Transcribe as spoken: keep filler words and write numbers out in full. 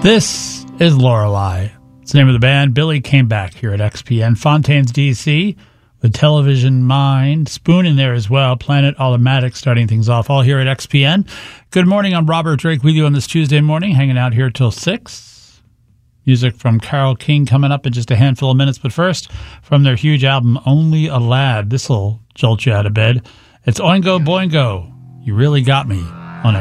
This is Lorelei. It's the name of the band. Billy came back here at X P N. Fontaines, D C, with Television Mind. Spoon in there as well. Planet Automatic starting things off, all here at X P N. Good morning. I'm Robert Drake with you on this Tuesday morning, hanging out here till six. Music from Carole King coming up in just a handful of minutes. But first, from their huge album, Only a Lad. This'll jolt you out of bed. It's Oingo Boingo. You Really Got Me.